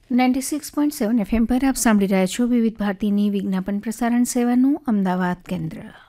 96.7 FM પર આપ સાંભળી રહ્યા છો વિવિધ ભારતીની વિજ્ઞાપન પ્રસારણ સેવાનું અમદાવાદ કેન્દ્ર.